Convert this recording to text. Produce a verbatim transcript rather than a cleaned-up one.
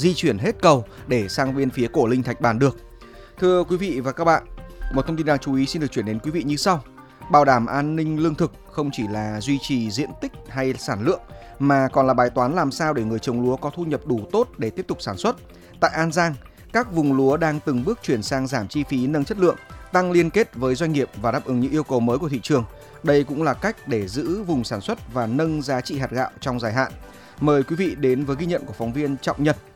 di chuyển hết cầu để sang bên phía cổ linh thạch bàn được. Thưa quý vị và các bạn, một thông tin đáng chú ý xin được chuyển đến quý vị như sau. Bảo đảm an ninh lương thực không chỉ là duy trì diện tích hay sản lượng, mà còn là bài toán làm sao để người trồng lúa có thu nhập đủ tốt để tiếp tục sản xuất. Tại An Giang, các vùng lúa đang từng bước chuyển sang giảm chi phí, nâng chất lượng, tăng liên kết với doanh nghiệp và đáp ứng những yêu cầu mới của thị trường. Đây cũng là cách để giữ vùng sản xuất và nâng giá trị hạt gạo trong dài hạn. Mời quý vị đến với ghi nhận của phóng viên Trọng Nhật